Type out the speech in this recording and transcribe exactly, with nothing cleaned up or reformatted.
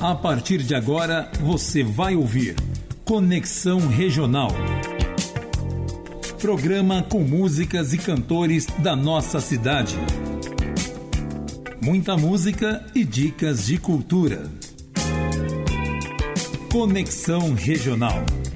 A partir de agora, você vai ouvir Conexão Regional. Programa com músicas e cantores da nossa cidade. Muita música e dicas de cultura. Conexão Regional.